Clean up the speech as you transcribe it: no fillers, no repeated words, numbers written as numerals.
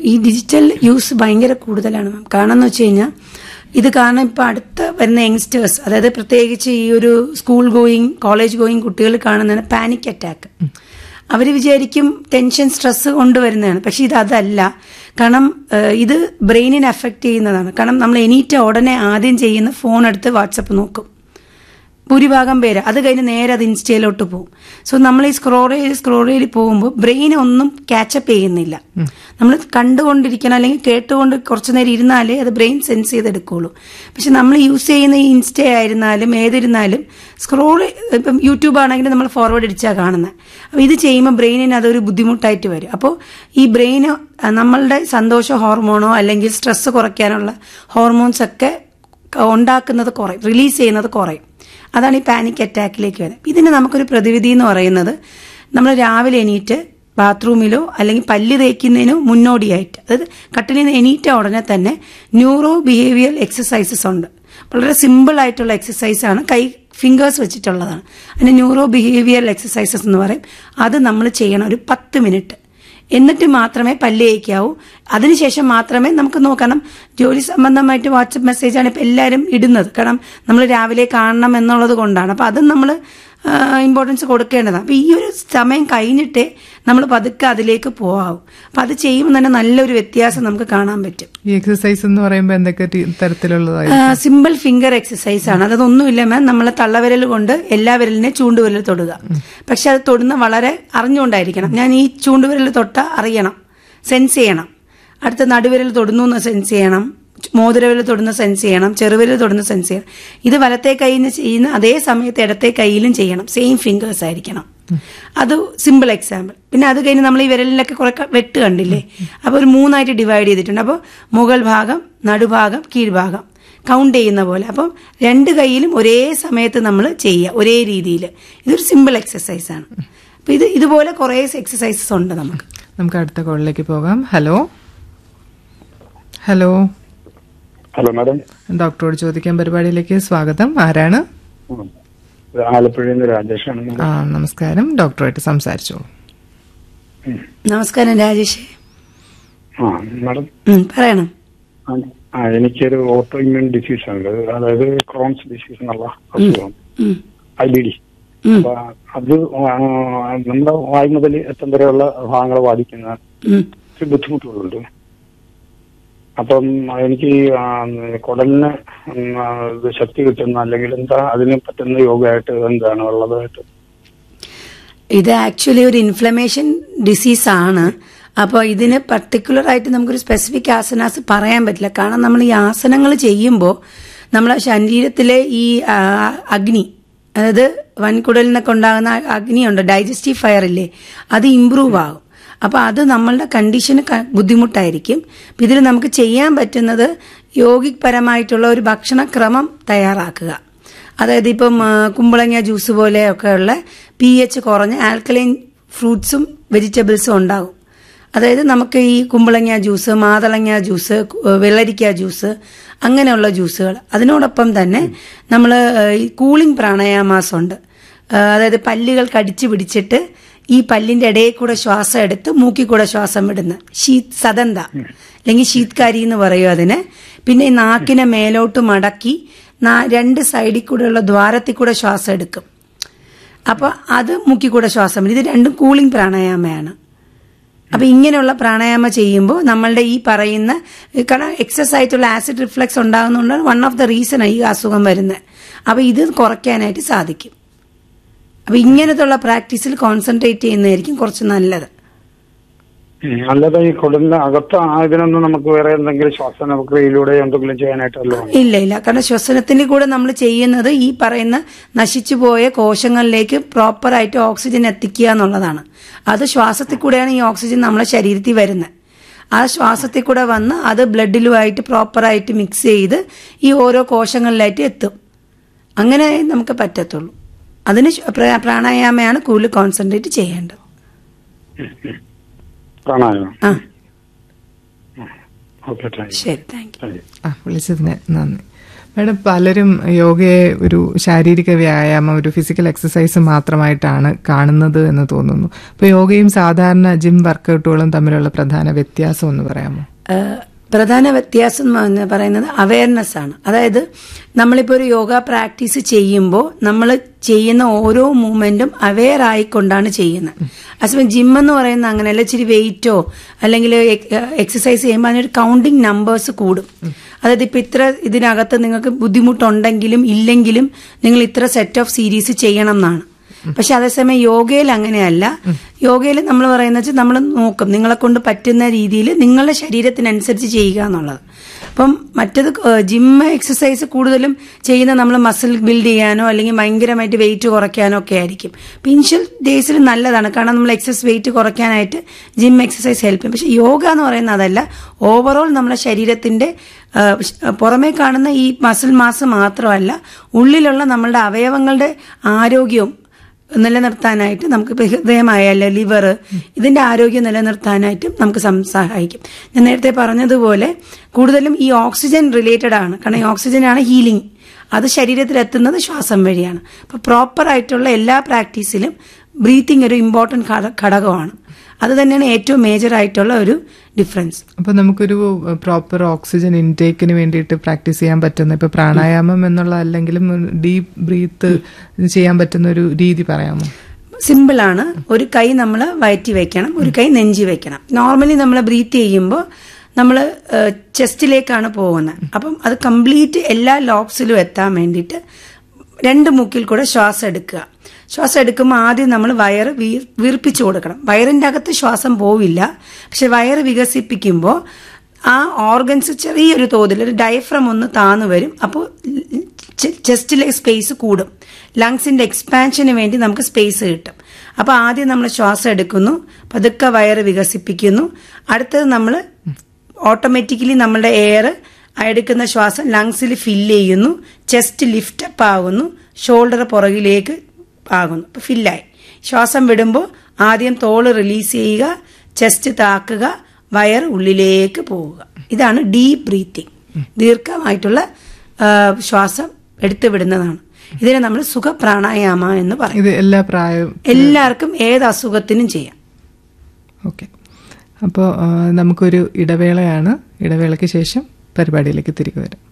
ഈ digital use ഭയങ്കര കൂടുതലാണ് മാം. കാരണം എന്ന് വെച്ച് കഴിഞ്ഞാൽ ഇത് കാരണം ഇപ്പൊ അടുത്ത വരുന്ന യങ്സ്റ്റേഴ്സ്, അതായത് പ്രത്യേകിച്ച് ഈ ഒരു സ്കൂൾ ഗോയിങ് കോളേജ് ഗോയിങ് കുട്ടികൾ കാണുന്നതാണ് പാനിക് അറ്റാക്ക്. അവർ വിചാരിക്കും ടെൻഷൻ സ്ട്രെസ് കൊണ്ടുവരുന്നതാണ്, പക്ഷെ അതല്ല. കാരണം ഇത് ബ്രെയിനിനെ അഫക്റ്റ് ചെയ്യുന്നതാണ്. കാരണം നമ്മൾ എണീറ്റ ഉടനെ ആദ്യം ചെയ്യുന്ന ഫോൺ എടുത്ത് വാട്സപ്പ് നോക്കും ഭൂരിഭാഗം പേര്. അത് കഴിഞ്ഞ് നേരെ അത് ഇൻസ്റ്റയിലോട്ട് പോകും. സോ നമ്മൾ ഈ സ്ക്രോൾ ചെയ്ത് പോകുമ്പോൾ ബ്രെയിൻ ഒന്നും ക്യാച്ചപ്പ് ചെയ്യുന്നില്ല. നമ്മൾ കണ്ടുകൊണ്ടിരിക്കണം അല്ലെങ്കിൽ കേട്ടുകൊണ്ട് കുറച്ചു നേരം ഇരുന്നാലേ അത് ബ്രെയിൻ സെൻസ് ചെയ്തെടുക്കുള്ളൂ. പക്ഷെ നമ്മൾ യൂസ് ചെയ്യുന്ന ഈ ഇൻസ്റ്റ ആയിരുന്നാലും ഏതിരുന്നാലും ഇപ്പം യൂട്യൂബ് ആണെങ്കിലും നമ്മൾ ഫോർവേഡ് അടിച്ചാൽ കാണുന്നത്. അപ്പോൾ ഇത് ചെയ്യുമ്പോൾ ബ്രെയിനിന് അതൊരു ബുദ്ധിമുട്ടായിട്ട് വരും. അപ്പോൾ ഈ ബ്രെയിന് നമ്മളുടെ സന്തോഷ ഹോർമോണോ അല്ലെങ്കിൽ സ്ട്രെസ് കുറയ്ക്കാനുള്ള ഹോർമോൺസ് ഒക്കെ ഉണ്ടാക്കുന്നത് കുറയും, റിലീസ് ചെയ്യുന്നത് കുറയും. അതാണ് ഈ പാനിക് അറ്റാക്കിലേക്ക് വരുന്നത്. ഇതിന് നമുക്കൊരു പ്രതിവിധി എന്ന് പറയുന്നത്, നമ്മൾ രാവിലെ എണീറ്റ് ബാത്റൂമിലോ അല്ലെങ്കിൽ പല്ല് തേക്കുന്നതിനോ മുന്നോടിയായിട്ട്, അതായത് കട്ടിലിൽ നിന്ന് എണീറ്റ ഉടനെ തന്നെ ന്യൂറോ ബിഹേവിയർ എക്സസൈസസ് ഉണ്ട്. വളരെ സിമ്പിൾ ആയിട്ടുള്ള എക്സസൈസാണ്, ഫിംഗേഴ്സ് വെച്ചിട്ടുള്ളതാണ്. അതിന് ന്യൂറോ ബിഹേവിയർ എക്സസൈസസ് എന്ന് പറയും. അത് നമ്മൾ ചെയ്യണം ഒരു 10 മിനിറ്റ്. എന്നിട്ട് മാത്രമേ പല്ല് തേക്കാവൂ. അതിനുശേഷം മാത്രമേ നമുക്ക് നോക്കണം. ജോലി സംബന്ധമായിട്ട് വാട്സപ്പ് മെസ്സേജാണ് ഇപ്പം എല്ലാവരും ഇടുന്നത്. കാരണം നമ്മൾ രാവിലെ കാണണം എന്നുള്ളത് കൊണ്ടാണ്. അപ്പം അതും നമ്മൾ ഇമ്പോർട്ടൻസ് കൊടുക്കേണ്ടതാണ്. അപ്പം ഈ ഒരു സമയം കഴിഞ്ഞിട്ടേ നമ്മൾ പതുക്കെ അതിലേക്ക് പോകാവൂ. അപ്പം അത് ചെയ്യുമ്പോൾ തന്നെ നല്ലൊരു വ്യത്യാസം നമുക്ക് കാണാൻ പറ്റും. ഈ എക്സസൈസ് എന്ന് പറയുമ്പോൾ എന്തൊക്കെ തരത്തിലുള്ളതായി? സിമ്പിൾ ഫിംഗർ എക്സസൈസ് ആണ്. അതൊന്നുമില്ല മാം, നമ്മൾ തള്ളവിരൽ കൊണ്ട് എല്ലാ വിരലിനെ ചൂണ്ടുവിരൽ തൊടുക. പക്ഷെ അത് തൊടുന്ന വളരെ അറിഞ്ഞുകൊണ്ടായിരിക്കണം. ഞാൻ ഈ ചൂണ്ടുവിരൽ തൊട്ട അറിയണം, സെൻസ് ചെയ്യണം. അടുത്ത നടുവിരൽ തൊടുന്നു എന്ന് സെൻസ് ചെയ്യണം, മോതിരവിരൽ തൊടുന്ന സെൻസ് ചെയ്യണം, ചെറുവിരൽ തൊടുന്ന സെൻസ് ചെയ്യണം. ഇത് വലത്തെ കൈയിൽ നിന്ന് ചെയ്യുന്ന അതേ സമയത്ത് ഇടത്തെ കൈയിലും ചെയ്യണം. സെയിം ഫിംഗേഴ്സ് ആയിരിക്കണം. അത് സിമ്പിൾ എക്സാമ്പിൾ. പിന്നെ അത് കഴിഞ്ഞ് നമ്മൾ ഈ വിരലിലൊക്കെ കുറെ വെട്ട് കണ്ടില്ലേ, അപ്പോൾ ഒരു 3ആയിട്ട് ഡിവൈഡ് ചെയ്തിട്ടുണ്ട്. അപ്പോൾ മുകൾ ഭാഗം, നടുഭാഗം, കീഴ്ഭാഗം കൗണ്ട് ചെയ്യുന്ന പോലെ. അപ്പം 2 കൈയിലും ഒരേ സമയത്ത് നമ്മൾ ചെയ്യുക, ഒരേ രീതിയിൽ. ഇതൊരു സിമ്പിൾ എക്സസൈസ് ആണ്. അപ്പൊ ഇതുപോലെ കുറെ എക്സസൈസസ് ഉണ്ട് നമുക്ക് അടുത്ത കോളിലേക്ക് പോകാം. ഹലോ ഹലോ ഹലോ മാഡം, ഡോക്ടറോട് ചോദിക്കാൻ പരിപാടിയിലേക്ക് സ്വാഗതം. ആരാണ്? ആലപ്പുഴയിൽ നിന്ന് രാജേഷാണ്. നമസ്കാരം, ഡോക്ടറായിട്ട് സംസാരിച്ചോളൂ. നമസ്കാരം രാജേഷ്. മാഡം പറയണം. എനിക്കൊരു ഓട്ടോ ഇമ്മ്യൂൺ ഡിസീസ് ഉണ്ട്, അതായത് ക്രോൺസ് ഡിസീസ് എന്നുള്ള അസുഖം, IBD. അപ്പൊ അത് നമ്മുടെ വായു മുതൽ എത്തം വരെയുള്ള ഭാഗങ്ങളെ ബാധിക്കുന്ന ബുദ്ധിമുട്ടുകളുണ്ട്. അപ്പം എനിക്ക് കുടലിന് ശക്തി കിട്ടുന്ന അല്ലെങ്കിൽ എന്താ അതിന് പറ്റുന്ന യോഗമായിട്ട് എന്താണ് ഉള്ളതായിട്ട്? ഇത് ആക്ച്വലി ഒരു ഇൻഫ്ലമേഷൻ ഡിസീസ് ആണ്. അപ്പോൾ ഇതിന് പർട്ടിക്കുലർ ആയിട്ട് നമുക്കൊരു സ്പെസിഫിക് ആസനാസ് പറയാൻ പറ്റില്ല. കാരണം നമ്മൾ ഈ ആസനങ്ങൾ ചെയ്യുമ്പോൾ നമ്മളെ ശരീരത്തിലെ ഈ അഗ്നി, അതായത് വൻകുടലിനൊക്കെ ഉണ്ടാകുന്ന അഗ്നിയുണ്ട്, ഡൈജസ്റ്റീവ് ഫയർ ഇല്ലേ, അത് ഇംപ്രൂവ് ആകും. അപ്പോൾ അത് നമ്മളുടെ കണ്ടീഷന് ബുദ്ധിമുട്ടായിരിക്കും. ഇതിൽ നമുക്ക് ചെയ്യാൻ പറ്റുന്നത് യോഗിക് പരമായിട്ടുള്ള ഒരു ഭക്ഷണക്രമം തയ്യാറാക്കുക. അതായത് ഇപ്പം കുമ്പളങ്ങ ജ്യൂസ് പോലെയൊക്കെയുള്ള pH കുറഞ്ഞ ആൽക്കലൈൻ ഫ്രൂട്ട്സും വെജിറ്റബിൾസും ഉണ്ടാകും. അതായത് നമുക്ക് ഈ കുമ്പളങ്ങ ജ്യൂസ്, മാതളങ്ങ ജ്യൂസ്, വെള്ളരിക്ക ജ്യൂസ്, അങ്ങനെയുള്ള ജ്യൂസുകൾ. അതിനോടൊപ്പം തന്നെ നമ്മൾ കൂളിംഗ് പ്രാണായാമാസം ഉണ്ട്. അതായത് പല്ലുകൾ കടിച്ചു പിടിച്ചിട്ട് ഈ പല്ലിന്റെ ഇടയിൽ കൂടെ ശ്വാസം എടുത്ത് മൂക്കിൽ കൂടെ ശ്വാസം വിടുന്ന സദന്ത അല്ലെങ്കിൽ ശീത്കാരി എന്ന് പറയും അതിന്. പിന്നെ ഈ നാക്കിനെ മേലോട്ട് മടക്കി 2 സൈഡിൽ കൂടെയുള്ള ദ്വാരത്തിൽ കൂടെ ശ്വാസം എടുക്കും. അപ്പൊ അത് മൂക്കിൽ കൂടെ ശ്വാസം വിടും. ഇത് രണ്ടും കൂളിംഗ് പ്രാണായാമയാണ്. അപ്പൊ ഇങ്ങനെയുള്ള പ്രാണായാമ ചെയ്യുമ്പോൾ നമ്മളുടെ ഈ പറയുന്ന, കാരണം എക്സസ് ആയിട്ടുള്ള acid reflux ഉണ്ടാകുന്നതുകൊണ്ടാണ് one of the reason ഈ അസുഖം വരുന്നത്. അപ്പൊ ഇത് കുറയ്ക്കാനായിട്ട് സാധിക്കും. അപ്പൊ ഇങ്ങനത്തുള്ള പ്രാക്ടീസിൽ കോൺസെൻട്രേറ്റ് ചെയ്യുന്നതായിരിക്കും കുറച്ച് നല്ലത്. അല്ലാതെ ഈ കുടലിന് അകത്ത് ഇതിനൊന്നും നമുക്ക് വേറെ എന്തെങ്കിലും ശ്വസന പ്രക്രിയയിലൂടെ എന്തെങ്കിലും ചെയ്യാനായിട്ടല്ലോ? ഇല്ല. കാരണം ശ്വസനത്തിന്റെ കൂടെ നമ്മൾ ചെയ്യുന്നത് ഈ പറയുന്ന നശിച്ചുപോയ കോശങ്ങളിലേക്ക് പ്രോപ്പറായിട്ട് ഓക്സിജൻ എത്തിക്കുക എന്നുള്ളതാണ്. അത് ശ്വാസത്തിൽ കൂടെയാണ് ഈ ഓക്സിജൻ നമ്മളെ ശരീരത്തിൽ വരുന്നത്. ആ ശ്വാസത്തിൽ കൂടെ വന്ന് അത് ബ്ലഡിലുമായിട്ട് പ്രോപ്പറായിട്ട് മിക്സ് ചെയ്ത് ഈ ഓരോ കോശങ്ങളിലായിട്ട് എത്തും. അങ്ങനെ നമുക്ക് പറ്റത്തുള്ളൂ. അതിന് പ്രാണായാമയാണ് കൂടുതൽ കോൺസെൻട്രേറ്റ് ചെയ്യേണ്ടത്. പ്രാണായാമം. Okay, thank you. ശരി, താങ്ക് യു. Thank you. വിളിച്ചതിന് നന്ദി. മാഡം, പലരും യോഗയെ ഒരു ശാരീരിക വ്യായാമം, ഒരു ഫിസിക്കൽ എക്സസൈസ് മാത്രമായിട്ടാണ് കാണുന്നത് എന്ന് തോന്നുന്നു. അപ്പൊ യോഗയും സാധാരണ ജിം വർക്കൗട്ടുകളും തമ്മിലുള്ള പ്രധാന വ്യത്യാസം ഒന്ന് പറയാമോ? പ്രധാന വ്യത്യാസം എന്ന് പറയുന്നത് അവയർനെസ് ആണ്. അതായത് നമ്മളിപ്പോൾ ഒരു യോഗ പ്രാക്ടീസ് ചെയ്യുമ്പോൾ നമ്മൾ ചെയ്യുന്ന ഓരോ മൂവ്മെന്റും അവെയർ ആയിക്കൊണ്ടാണ് ചെയ്യുന്നത്. അതേസമയം ജിം എന്ന് പറയുന്ന അങ്ങനെയല്ല, ഇച്ചിരി വെയിറ്റോ അല്ലെങ്കിൽ എക്സസൈസ് ചെയ്യുമ്പോൾ അതിനൊരു കൗണ്ടിങ് നമ്പേഴ്സ് കൂടും. അതായത് ഇപ്പൊ ഇത്ര ഇതിനകത്ത് നിങ്ങൾക്ക് ബുദ്ധിമുട്ടുണ്ടെങ്കിലും ഇല്ലെങ്കിലും നിങ്ങൾ ഇത്ര സെറ്റ് ഓഫ് സീരീസ് ചെയ്യണം എന്നാണ്. പക്ഷെ അതേസമയം യോഗയിൽ അങ്ങനെയല്ല. യോഗയിൽ നമ്മൾ പറയുന്നത് വെച്ചാൽ നമ്മൾ നോക്കും നിങ്ങളെ കൊണ്ട് പറ്റുന്ന രീതിയിൽ നിങ്ങളുടെ ശരീരത്തിനനുസരിച്ച് ചെയ്യുക എന്നുള്ളത്. അപ്പം മറ്റത് ജിം എക്സസൈസ് കൂടുതലും ചെയ്യുന്ന നമ്മൾ മസിൽ ബിൽഡ് ചെയ്യാനോ അല്ലെങ്കിൽ ഭയങ്കരമായിട്ട് വെയിറ്റ് കുറയ്ക്കാനോ ഒക്കെ ആയിരിക്കും. ഇനിഷ്യൽ ഡേയ്സിൽ നല്ലതാണ്, കാരണം നമ്മൾ എക്സസ് വെയിറ്റ് കുറയ്ക്കാനായിട്ട് ജിം എക്സസൈസ് ഹെൽപ്പ് ചെയ്യും. പക്ഷെ യോഗ എന്ന് പറയുന്നത് അതല്ല, ഓവറോൾ നമ്മുടെ ശരീരത്തിന്റെ പുറമേ കാണുന്ന ഈ മസിൽ മാസ് മാത്രമല്ല, ഉള്ളിലുള്ള നമ്മളുടെ അവയവങ്ങളുടെ ആരോഗ്യവും നിലനിർത്താനായിട്ട് നമുക്ക് ഹൃദയമായാലും ലിവർ ഇതിന്റെ ആരോഗ്യം നിലനിർത്താനായിട്ടും നമുക്ക് സഹായിക്കും. ഞാൻ നേരത്തെ പറഞ്ഞതുപോലെ കൂടുതലും ഈ ഓക്സിജൻ റിലേറ്റഡ് ആണ്, കാരണം ഈ ഓക്സിജൻ ആണ് ഹീലിംഗ്. അത് ശരീരത്തിൽ എത്തുന്നത് ശ്വാസം വഴിയാണ്. അപ്പൊ പ്രോപ്പർ ആയിട്ടുള്ള എല്ലാ പ്രാക്ടീസിലും ബ്രീത്തിങ് ഒരു ഇമ്പോർട്ടന്റ് ഘടകമാണ്. അത് തന്നെയാണ് ഏറ്റവും മേജർ ആയിട്ടുള്ള ഒരു ഡിഫറൻസ്. അപ്പൊ നമുക്കൊരു പ്രോപ്പർ ഓക്സിജൻ ഇൻടേക്കിന് വേണ്ടിയിട്ട് പ്രാക്ടീസ് ചെയ്യാൻ പറ്റുന്ന, ഇപ്പൊ പ്രാണായാമം എന്നുള്ള അല്ലെങ്കിലും ഡീപ് ബ്രീത്ത് ചെയ്യാൻ പറ്റുന്ന ഒരു രീതി പറയാമോ? സിമ്പിൾ ആണ്. ഒരു കൈ നമ്മൾ വയറ്റി വെക്കണം, ഒരു കൈ നെഞ്ചി വെക്കണം. നോർമലി നമ്മൾ ബ്രീത്ത് ചെയ്യുമ്പോൾ നമ്മൾ ചെസ്റ്റിലേക്കാണ് പോകുന്നത്. അപ്പം അത് കംപ്ലീറ്റ് എല്ലാ ലോബ്സിലും എത്താൻ വേണ്ടിയിട്ട് 2 മൂക്കിൽ കൂടെ ശ്വാസം എടുക്കുക. ശ്വാസം എടുക്കുമ്പോൾ ആദ്യം നമ്മൾ വയറ് വീർപ്പിച്ചു കൊടുക്കണം. വയറിന്റെ അകത്ത് ശ്വാസം പോവില്ല, പക്ഷെ വയറ് വികസിപ്പിക്കുമ്പോൾ ആ ഓർഗൻസ് ചെറിയൊരു തോതിൽ ഒരു ഡയഫ്രം ഒന്ന് താന്നു വരും. അപ്പോൾ ചെസ്റ്റിലെ സ്പേസ് കൂടും. ലങ്സിന്റെ എക്സ്പാൻഷന് വേണ്ടി നമുക്ക് സ്പേസ് കിട്ടും. അപ്പോൾ ആദ്യം നമ്മൾ ശ്വാസം എടുക്കുന്നു, പതുക്കെ വയറ് വികസിപ്പിക്കുന്നു. അടുത്തത് നമ്മൾ ഓട്ടോമാറ്റിക്കലി നമ്മളുടെ എയർ എടുക്കുന്ന ശ്വാസം ലങ്സിൽ ഫില്ല് ചെയ്യുന്നു, ചെസ്റ്റ് ലിഫ്റ്റ് അപ്പ് ആകുന്നു, ഷോൾഡർ പുറകിലേക്ക് ആകുന്നു. ഇപ്പൊ ഫില്ലായി. ശ്വാസം വിടുമ്പോൾ ആദ്യം തോള് റിലീസ് ചെയ്യുക, ചെസ്റ്റ് താക്കുക, വയർ ഉള്ളിലേക്ക് പോവുക. ഇതാണ് ഡീപ് ബ്രീത്തിങ്. ദീർഘമായിട്ടുള്ള ശ്വാസം എടുത്തു വിടുന്നതാണ്. ഇതിനെ നമ്മൾ സുഖ പ്രാണായാമ എന്ന് പറയും. ഇത് എല്ലാ പ്രായവും എല്ലാവർക്കും ഏത് അസുഖത്തിനും ചെയ്യാം. ഓക്കെ. അപ്പോൾ നമുക്കൊരു ഇടവേളയാണ്. ഇടവേളയ്ക്ക് ശേഷം പരിപാടിയിലേക്ക് തിരികെ വരാം.